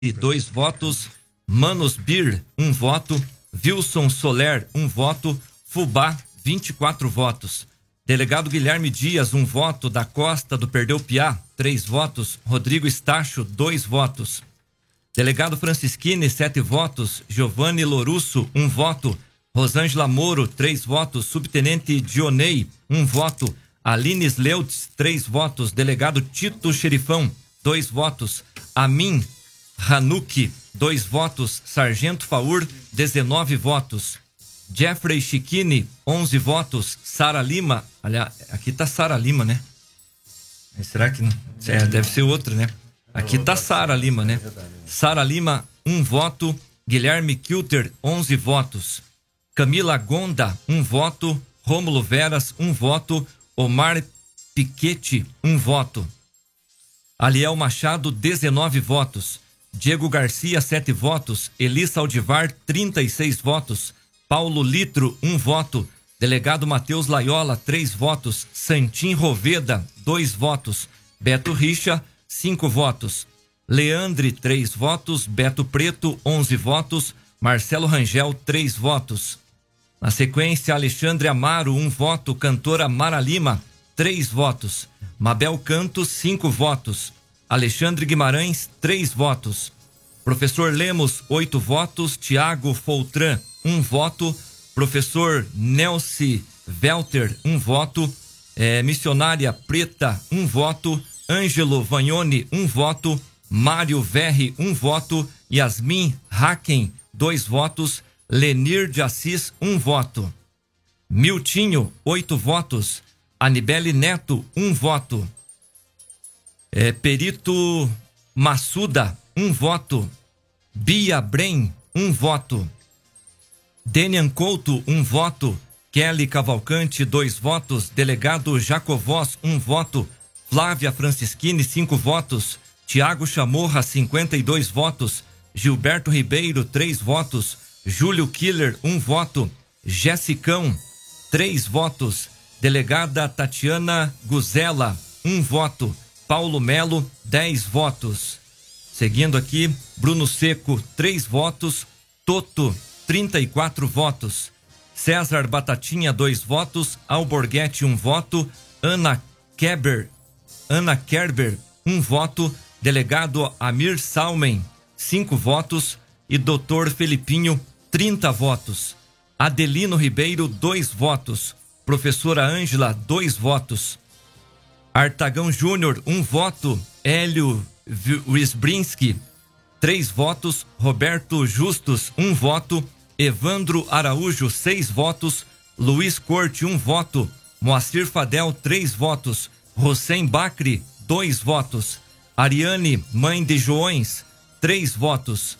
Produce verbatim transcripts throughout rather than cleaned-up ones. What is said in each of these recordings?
e dois votos. Manos Bir, um voto. Wilson Soler, um voto. Fubá, vinte e quatro votos. Delegado Guilherme Dias, um voto. Da Costa do Perdeu Piá, três votos. Rodrigo Estacho, dois votos. Delegado Francisquini, sete votos. Giovanni Lorusso, um voto. Rosângela Moro, três votos. Subtenente Dionei, um voto. Aline Sleutz, três votos. Delegado Tito Xerifão, dois votos. Amin Hanuki, dois votos. Sargento Faur, dezenove votos. Jeffrey Chiquini, onze votos. Sara Lima, aliás, aqui tá Sara Lima, né? Será que não? É, deve ser outra, né? Aqui tá Sara Lima, né? Sara Lima, um voto. Guilherme Kilter, onze votos. Camila Gonda, um voto. Rômulo Veras, um voto. Omar Piquete, um voto. Aliel Machado, dezenove votos. Diego Garcia, sete votos. Elissa Aldivar, trinta e seis votos. Paulo Litro, um voto. Delegado Matheus Laiola, três votos. Santim Roveda, dois votos. Beto Richa, cinco votos. Leandre, três votos. Beto Preto, onze votos. Marcelo Rangel, três votos. Na sequência, Alexandre Amaro, um voto. Cantora Mara Lima, três votos. Mabel Cantos, cinco votos. Alexandre Guimarães, três votos. Professor Lemos, oito votos. Tiago Foltran, um voto. Professor Nelci Velter, um voto. É, missionária Preta, um voto. Ângelo Vagnoni, um voto. Mário Verri, um voto. Yasmin Haken, dois votos. Lenir de Assis, um voto. Miltinho, oito votos. Anibele Neto, um voto. É, Perito Massuda, um voto. Bia Brem, um voto. Denian Couto, um voto. Kelly Cavalcante, dois votos. Delegado Jacovós, um voto. Flávia Francisquini, cinco votos. Tiago Chamorra, cinquenta e dois votos. Gilberto Ribeiro, três votos. Júlio Killer, um voto. Jessicão, três votos. Delegada Tatiana Guzela, um voto. Paulo Melo, dez votos. Seguindo aqui, Bruno Seco, três votos. Toto, trinta e quatro votos. César Batatinha, dois votos. Alborguete, um voto. Ana Kerber, Ana Kerber, um voto. Delegado Amir Salmen, cinco votos. E doutor Felipinho, trinta votos. Adelino Ribeiro, dois votos. Professora Ângela, dois votos. Artagão Júnior, um voto. Hélio Wisbrinski, três votos. Roberto Justus, um voto. Evandro Araújo, seis votos. Luiz Corte, um voto. Moacir Fadel, três votos. Rossem Bacri, dois votos. Ariane, mãe de Joões, três votos.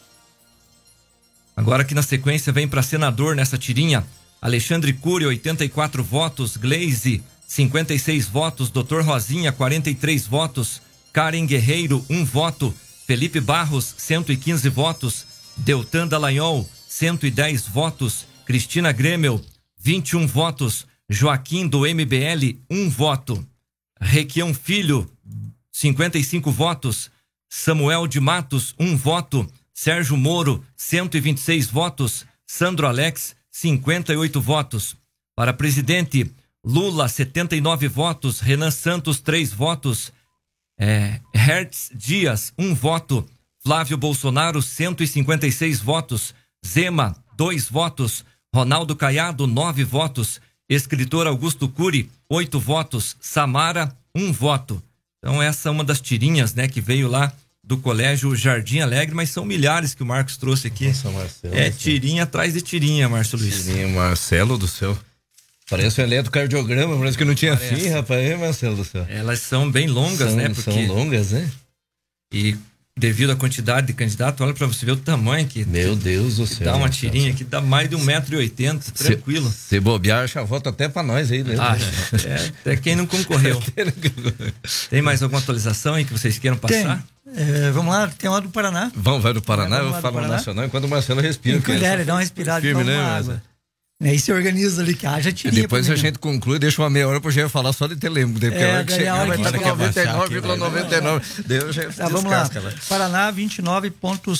Agora aqui na sequência vem para senador nessa tirinha. Alexandre Cury, oitenta e quatro votos. Gleise, cinquenta e seis votos. doutor Rosinha, quarenta e três votos. Karen Guerreiro, um voto. Felipe Barros, cento e quinze votos. Deltan Dallagnol, cento e dez votos. Cristina Grêmio, vinte e um votos. Joaquim do M B L, um voto. Requião Filho, cinquenta e cinco votos. Samuel de Matos, um voto. Sérgio Moro, cento e vinte e seis votos. Sandro Alex, cinquenta e oito votos. Para presidente, Lula, setenta e nove votos. Renan Santos, três votos. É, Hertz Dias, um voto. Flávio Bolsonaro, cento e cinquenta e seis votos. Zema, dois votos. Ronaldo Caiado, nove votos. Escritor Augusto Cury, oito votos. Samara, um voto. Então essa é uma das tirinhas, né, que veio lá do Colégio Jardim Alegre, mas são milhares que o Marcos trouxe aqui. Nossa, Marcelo, é tirinha atrás de tirinha, Márcio Luiz. Tirinha, Marcelo do céu. Parece um eletrocardiograma, parece que não tinha parece. fim, rapaz, é, Marcelo do céu. Elas são bem longas, são, né? Porque... São longas, né? E devido à quantidade de candidatos, olha pra você ver o tamanho que... Meu Deus do céu. Dá uma tirinha que dá mais de um metro e oitenta, tranquilo. Se, se bobear, já volta até pra nós aí, né? Acho, é, até quem não concorreu. Tem mais alguma atualização aí que vocês queiram passar? Tem. É, vamos lá, tem uma do Paraná. Vamos, vai do Paraná, é, eu falo no Nacional enquanto o Marcelo respira. Colher, dá uma respirada firme, e toma né, uma água. Aí se organiza ali, que haja tirinha. E depois a gente conclui, deixa uma meia hora pro Jean falar só de Telemo. Porque É, a hora que chegar hora vai que estar com chegar, noventa e nove vírgula noventa e nove. Deus já Tá, vamos lá. Paraná, vinte e nove ponto